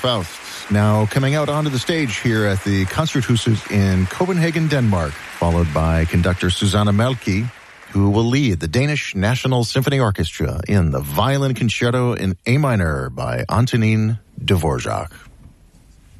Faust, now coming out onto the stage here at the Concerthuset in Copenhagen, Denmark, followed by conductor Susanna Melke, who will lead the Danish National Symphony Orchestra in the Violin Concerto in A minor by Antonin Dvorak.